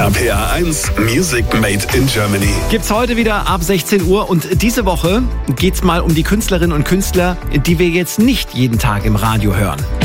RPA 1 Music Made in Germany. Gibt's heute wieder ab 16 Uhr und diese Woche geht's mal um die Künstlerinnen und Künstler, die wir jetzt nicht jeden Tag im Radio hören.